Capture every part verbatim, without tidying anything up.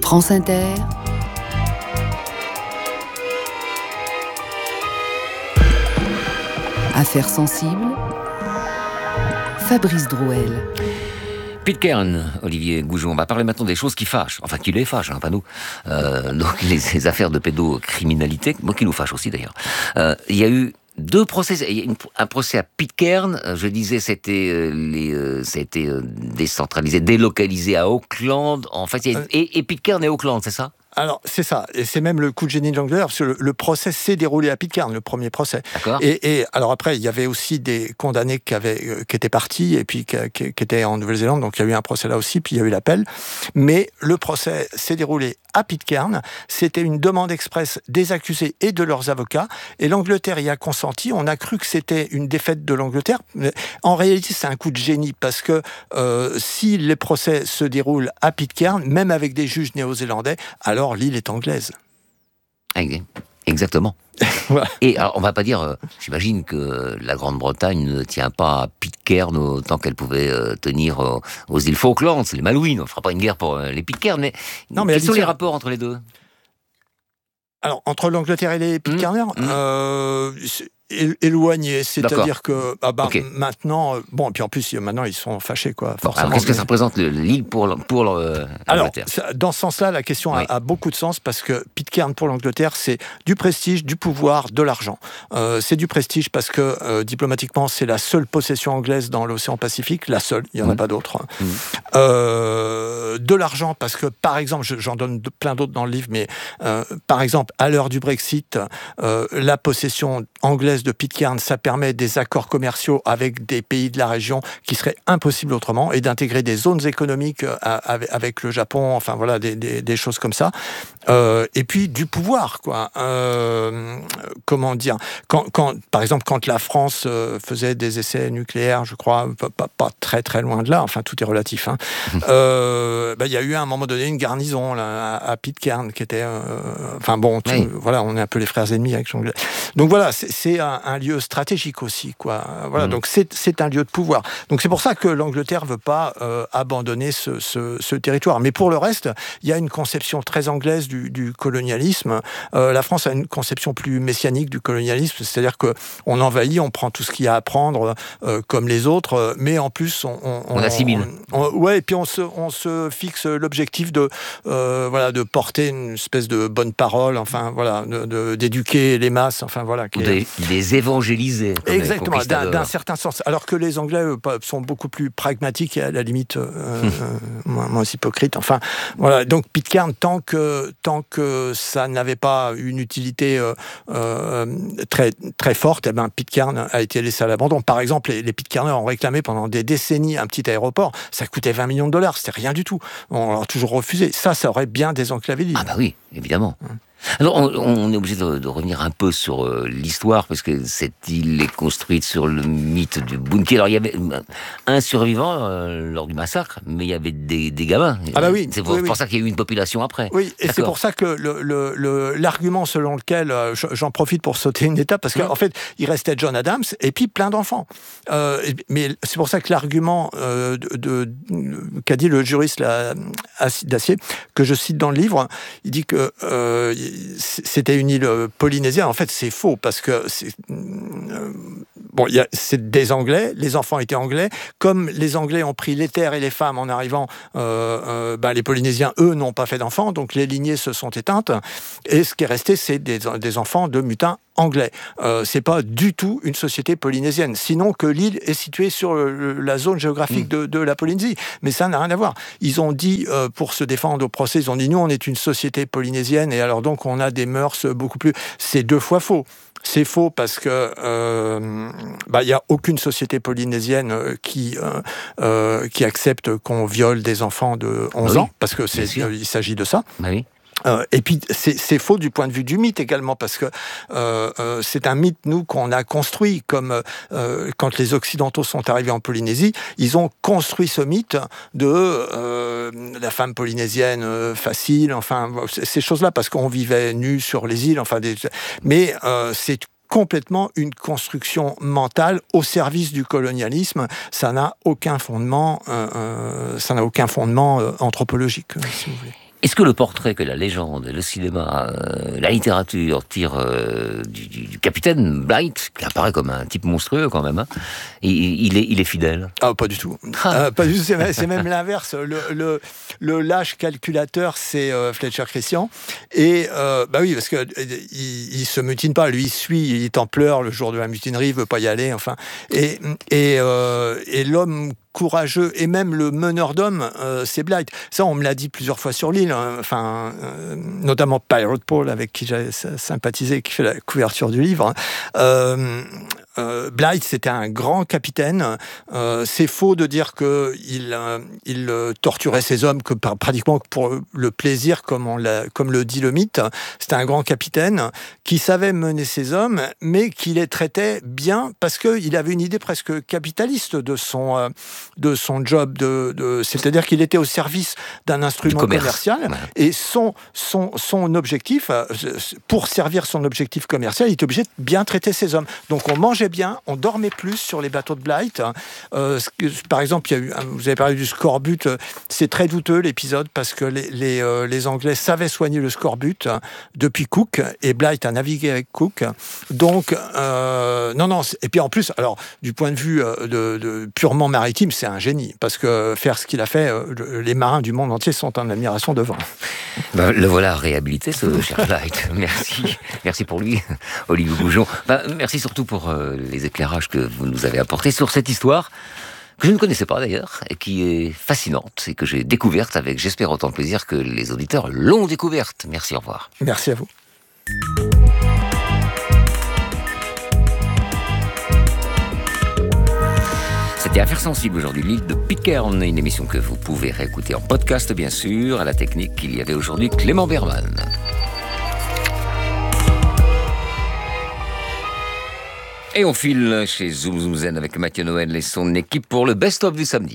France Inter, Affaires sensibles, Fabrice Drouel. Pitcairn, Olivier Goujon, on va parler maintenant des choses qui fâchent, enfin qui les fâchent, hein, pas nous. Euh, donc les, les affaires de pédocriminalité, moi qui nous fâchent aussi d'ailleurs. Euh, il y a eu deux procès, il y a une, un procès à Pitcairn, je disais c'était euh, les, euh, ça a été euh, décentralisé, délocalisé à Auckland. En fait, il y a, et, et Pitcairn et Auckland, c'est ça ? Alors, c'est ça. Et c'est même le coup de génie de l'Angleterre, parce que le, le procès s'est déroulé à Pitcairn, le premier procès. D'accord. Et, et alors après, il y avait aussi des condamnés qui, avaient, euh, qui étaient partis, et puis qui, qui, qui étaient en Nouvelle-Zélande, donc il y a eu un procès là aussi, puis il y a eu l'appel. Mais le procès s'est déroulé à Pitcairn. C'était une demande expresse des accusés et de leurs avocats, et l'Angleterre y a consenti. On a cru que c'était une défaite de l'Angleterre. Mais en réalité, c'est un coup de génie, parce que euh, si les procès se déroulent à Pitcairn, même avec des juges néo-zélandais, alors l'île est anglaise. Exactement. Voilà. Et alors, on va pas dire, euh, j'imagine que la Grande-Bretagne ne tient pas à Pitcairn autant qu'elle pouvait euh, tenir euh, aux îles Falklands, les Malouines. On ne fera pas une guerre pour euh, les Pitcairn, mais, non, mais quels sont dit... les rapports entre les deux ? Alors, entre l'Angleterre et les Pitcairners, mmh, mmh. euh, éloignés, c'est-à-dire que ah bah, okay. maintenant, euh, bon, et puis en plus maintenant ils sont fâchés, quoi. Bon, alors qu'est-ce que ça représente l'île pour pour l'Angleterre ? Alors, ça, dans ce sens-là, la question oui. a, a beaucoup de sens, parce que Pitcairn pour l'Angleterre, c'est du prestige, du pouvoir, de l'argent. Euh, c'est du prestige parce que euh, diplomatiquement, c'est la seule possession anglaise dans l'océan Pacifique, la seule. Il y en mmh. a pas d'autres. Mmh. Euh, de l'argent parce que, par exemple, j'en donne plein d'autres dans le livre, mais euh, par exemple, à l'heure du Brexit, euh, la possession anglaise de Pitcairn, ça permet des accords commerciaux avec des pays de la région qui seraient impossibles autrement, et d'intégrer des zones économiques avec le Japon, enfin voilà, des, des, des choses comme ça. Euh, et puis du pouvoir, quoi. Euh, comment dire, quand, quand, par exemple, quand la France faisait des essais nucléaires, je crois, pas, pas très très loin de là, enfin tout est relatif, hein, euh, bah, y a eu à un moment donné une garnison là, à, à Pitcairn qui était... Euh, enfin bon, tout, oui. voilà, on est un peu les frères ennemis avec l'anglais. Donc voilà, c'est, c'est un, un lieu stratégique aussi, quoi. Voilà, mmh. donc c'est, c'est un lieu de pouvoir. Donc c'est pour ça que l'Angleterre veut pas euh, abandonner ce, ce, ce territoire. Mais pour le reste, il y a une conception très anglaise du, du colonialisme. Euh, la France a une conception plus messianique du colonialisme, c'est-à-dire que on envahit, on prend tout ce qu'il y a à prendre, euh, comme les autres, mais en plus on, on, on assimile. On, on, ouais, et puis on se, on se fixe l'objectif de, euh, voilà, de porter une espèce de bonne parole, enfin voilà, de, de, d'éduquer les masses, enfin voilà. Ou des, des évangéliser. Exactement, d'un, d'un certain sens. Alors que les Anglais eux, sont beaucoup plus pragmatiques et à la limite euh, euh, moins, moins hypocrites. Enfin, voilà. Donc Pitcairn, tant que tant que ça n'avait pas une utilité euh, euh, très très forte, eh ben Pitcairn a été laissé à l'abandon. Par exemple, les, les Pitcairners ont réclamé pendant des décennies un petit aéroport. Ça coûtait vingt millions de dollars. C'était rien du tout. On leur a toujours refusé. Ça, ça aurait bien désenclavé l'île. Ah bah oui, évidemment. Hum. Alors, on, on est obligé de, de revenir un peu sur euh, l'histoire, parce que cette île est construite sur le mythe du Bounty. Alors, il y avait un survivant euh, lors du massacre, mais il y avait des, des gamins. Ah bah oui. C'est pour, oui, pour oui. ça qu'il y a eu une population après. Oui, et D'accord. C'est pour ça que le, le, le, l'argument selon lequel, euh, j'en profite pour sauter une étape, parce qu'en mmh. fait, il restait John Adams, et puis plein d'enfants. Euh, mais c'est pour ça que l'argument euh, de, de, qu'a dit le juriste là, Dacier, que je cite dans le livre, il dit que euh, c'était une île polynésienne. En fait, c'est faux, parce que c'est, euh, bon, y a, c'est des Anglais, les enfants étaient anglais. Comme les Anglais ont pris les terres et les femmes en arrivant, euh, euh, ben, les Polynésiens, eux, n'ont pas fait d'enfants, donc les lignées se sont éteintes. Et ce qui est resté, c'est des, des enfants de mutins anglais. Euh, c'est pas du tout une société polynésienne, sinon que l'île est située sur le, la zone géographique mmh. de, de la Polynésie. Mais ça n'a rien à voir. Ils ont dit, euh, pour se défendre au procès, ils ont dit, nous, on est une société polynésienne, et alors donc on a des mœurs beaucoup plus... C'est deux fois faux. C'est faux parce que euh, bah, y a aucune société polynésienne qui euh, euh, qui accepte qu'on viole des enfants de onze oui, ans, parce que c'est euh, il s'agit de ça. Bah oui. Euh, et puis c'est, c'est faux du point de vue du mythe également, parce que euh, euh, c'est un mythe, nous, qu'on a construit, comme euh, quand les Occidentaux sont arrivés en Polynésie, ils ont construit ce mythe de euh, la femme polynésienne euh, facile, enfin ces choses-là, parce qu'on vivait nus sur les îles, enfin des... mais euh, c'est complètement une construction mentale au service du colonialisme. Ça n'a aucun fondement, euh, ça n'a aucun fondement euh, anthropologique, si vous voulez. Est-ce que le portrait que la légende, le cinéma, euh, la littérature tirent euh, du, du, du capitaine Blight, qui apparaît comme un type monstrueux quand même, hein, il, il, est, il est fidèle? Ah, pas du tout. Ah. Euh, pas du tout. C'est, c'est même l'inverse. Le, le, le lâche calculateur, c'est euh, Fletcher Christian. Et euh, bah oui, parce que il, il se mutine pas. Lui, il suit. Il est en pleurs le jour de la mutinerie. Il veut pas y aller. Enfin, et et, euh, et l'homme courageux, et même le meneur d'hommes, euh, c'est Blight. Ça, on me l'a dit plusieurs fois sur l'île, hein. Enfin, euh, notamment Pirate Paul, avec qui j'ai sympathisé, qui fait la couverture du livre. Euh, euh, Blight, c'était un grand capitaine. Euh, c'est faux de dire qu'il euh, il torturait ses hommes que par, pratiquement pour le plaisir, comme, on l'a, comme le dit le mythe. C'était un grand capitaine qui savait mener ses hommes, mais qui les traitait bien, parce qu'il avait une idée presque capitaliste de son... Euh, de son job, de, de, c'est-à-dire qu'il était au service d'un instrument commercial, ouais. Et son, son, son objectif, pour servir son objectif commercial, il était obligé de bien traiter ses hommes. Donc on mangeait bien, on dormait plus sur les bateaux de Blight. Euh, par exemple, il y a eu, vous avez parlé du scorbut, c'est très douteux l'épisode, parce que les, les, euh, les Anglais savaient soigner le scorbut depuis Cook, et Blight a navigué avec Cook. Donc, euh, non, non, et puis en plus, alors, du point de vue de, de purement maritime, c'est un génie, parce que faire ce qu'il a fait, le, les marins du monde entier sont en admiration devant. Ben, le voilà réhabilité, ce cher Blight. Merci, merci pour lui, Olivier Goujon. Ben, merci surtout pour euh, les éclairages que vous nous avez apportés sur cette histoire que je ne connaissais pas d'ailleurs, et qui est fascinante, et que j'ai découverte avec, j'espère, autant de plaisir que les auditeurs l'ont découverte. Merci, au revoir. Merci à vous. C'était Affaires sensibles aujourd'hui, l'île de Pitcairn, une émission que vous pouvez réécouter en podcast, bien sûr. À la technique, il y avait aujourd'hui Clément Berman. Et on file chez Zoom Zoom Zen avec Mathieu Noël et son équipe pour le best-of du samedi.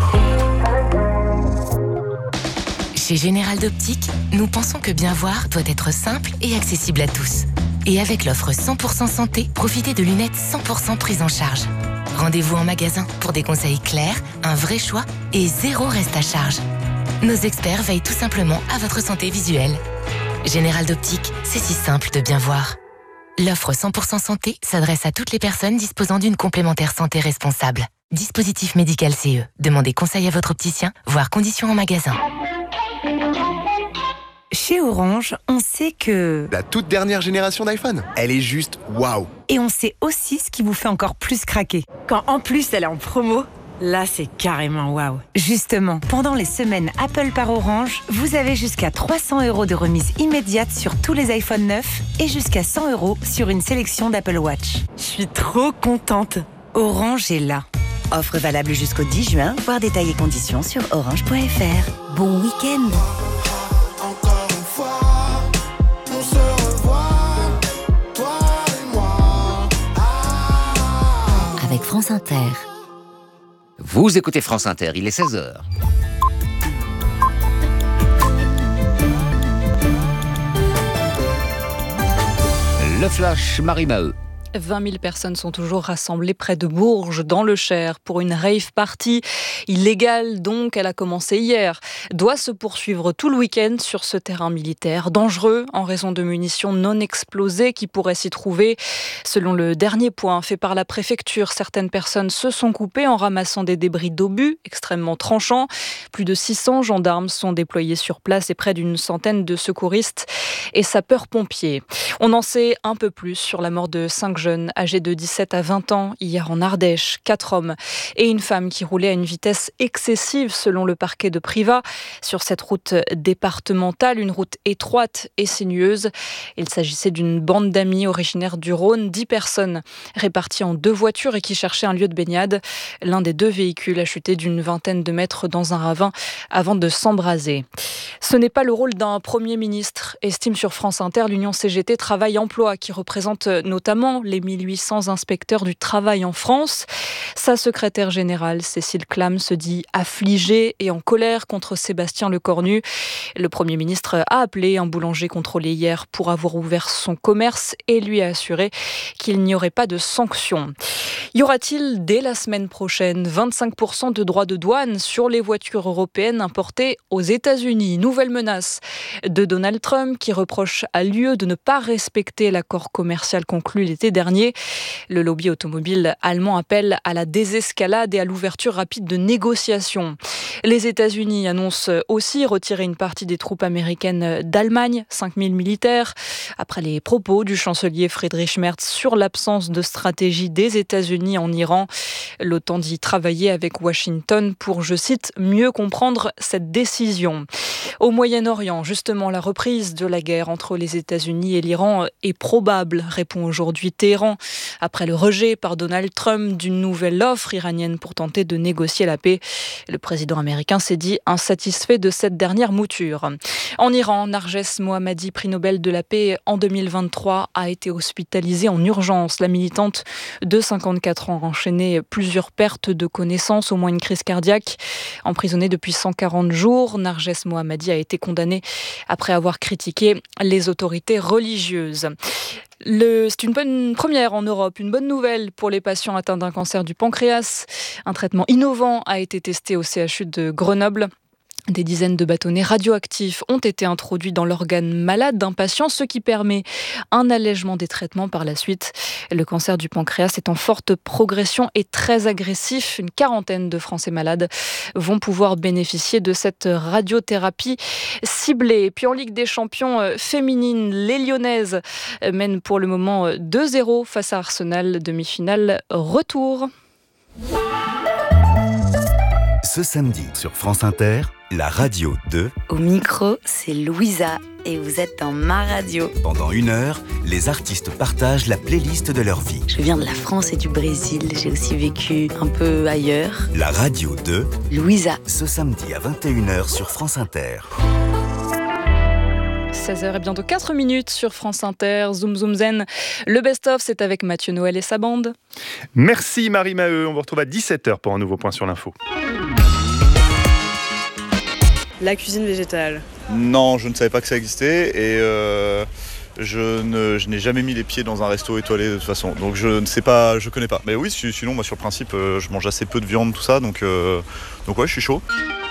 Chez Général d'Optique, nous pensons que bien voir doit être simple et accessible à tous. Et avec l'offre cent pour cent santé, profitez de lunettes cent pour cent prises en charge. Rendez-vous en magasin pour des conseils clairs, un vrai choix et zéro reste à charge. Nos experts veillent tout simplement à votre santé visuelle. Général d'Optique, c'est si simple de bien voir. L'offre cent pour cent santé s'adresse à toutes les personnes disposant d'une complémentaire santé responsable. Dispositif médical C E. Demandez conseil à votre opticien, voire conditions en magasin. Chez Orange, on sait que... La toute dernière génération d'iPhone, elle est juste waouh. Et on sait aussi ce qui vous fait encore plus craquer. Quand en plus elle est en promo, là c'est carrément waouh. Justement, pendant les semaines Apple par Orange, vous avez jusqu'à trois cents euros de remise immédiate sur tous les iPhone neufs et jusqu'à cent euros sur une sélection d'Apple Watch. Je suis trop contente. Orange est là. Offre valable jusqu'au dix juin, voir détails et conditions sur orange point f r. Bon week-end. Avec France Inter. Vous écoutez France Inter, il est seize heures. Le flash Marie Maheu. vingt mille personnes sont toujours rassemblées près de Bourges, dans le Cher, pour une rave party illégale. Donc, elle a commencé hier. Doit se poursuivre tout le week-end sur ce terrain militaire, dangereux en raison de munitions non explosées qui pourraient s'y trouver. Selon le dernier point fait par la préfecture, certaines personnes se sont coupées en ramassant des débris d'obus extrêmement tranchants. Plus de six cents gendarmes sont déployés sur place et près d'une centaine de secouristes et sapeurs-pompiers. On en sait un peu plus sur la mort de cinq jeunes âgés de dix-sept à vingt ans hier en Ardèche. Quatre hommes et une femme qui roulaient à une vitesse excessive selon le parquet de Privas sur cette route départementale, une route étroite et sinueuse. Il s'agissait d'une bande d'amis originaires du Rhône, dix personnes réparties en deux voitures et qui cherchaient un lieu de baignade. L'un des deux véhicules a chuté d'une vingtaine de mètres dans un ravin avant de s'embraser. Ce n'est pas le rôle d'un Premier ministre, estime sur France Inter l'Union C G T Travail-Emploi, qui représente notamment les mille huit cents inspecteurs du travail en France. Sa secrétaire générale, Cécile Clam, se dit affligée et en colère contre Sébastien Lecornu. Le Premier ministre a appelé un boulanger contrôlé hier pour avoir ouvert son commerce et lui a assuré qu'il n'y aurait pas de sanctions. Y aura-t-il dès la semaine prochaine vingt-cinq pour cent de droits de douane sur les voitures européennes importées aux États-Unis ? Nouveau nouvelle menace de Donald Trump qui reproche à l'U E de ne pas respecter l'accord commercial conclu l'été dernier. Le lobby automobile allemand appelle à la désescalade et à l'ouverture rapide de négociations. Les États-Unis annoncent aussi retirer une partie des troupes américaines d'Allemagne, cinq mille militaires, après les propos du chancelier Friedrich Merz sur l'absence de stratégie des États-Unis en Iran. L'OTAN dit travailler avec Washington pour, je cite, mieux comprendre cette décision. Au Moyen-Orient, justement, la reprise de la guerre entre les États-Unis et l'Iran est probable, répond aujourd'hui Téhéran, après le rejet par Donald Trump d'une nouvelle offre iranienne pour tenter de négocier la paix. Le président américain s'est dit insatisfait de cette dernière mouture. En Iran, Narges Mohammadi, prix Nobel de la paix en deux mille vingt-trois, a été hospitalisée en urgence. La militante de cinquante-quatre ans a enchaîné plusieurs pertes de connaissance, au moins une crise cardiaque. Emprisonnée depuis cent quarante jours, Narges Mohammadi a été condamnée après avoir critiqué les autorités religieuses. Le, c'est une bonne première en Europe, une bonne nouvelle pour les patients atteints d'un cancer du pancréas. Un traitement innovant a été testé au C H U de Grenoble. Des dizaines de bâtonnets radioactifs ont été introduits dans l'organe malade d'un patient, ce qui permet un allègement des traitements par la suite. Le cancer du pancréas est en forte progression et très agressif. Une quarantaine de Français malades vont pouvoir bénéficier de cette radiothérapie ciblée. Puis en Ligue des Champions féminine, les Lyonnaises mènent pour le moment deux zéro face à Arsenal, demi-finale retour. Ce samedi sur France Inter, la radio de... Au micro, c'est Louisa et vous êtes dans ma radio. Pendant une heure, les artistes partagent la playlist de leur vie. Je viens de la France et du Brésil, j'ai aussi vécu un peu ailleurs. La radio de... Louisa. Ce samedi à vingt et une heures sur France Inter. seize heures et bientôt quatre minutes sur France Inter, Zoom Zoom Zen. Le best-of, c'est avec Mathieu Noël et sa bande. Merci Marie Maheu, on vous retrouve à dix-sept heures pour un nouveau point sur l'info. La cuisine végétale. Non, je ne savais pas que ça existait et euh, je, ne, je n'ai jamais mis les pieds dans un resto étoilé de toute façon. Donc je ne sais pas, je connais pas. Mais oui, sinon moi sur le principe, je mange assez peu de viande, tout ça, donc, euh, donc ouais, je suis chaud.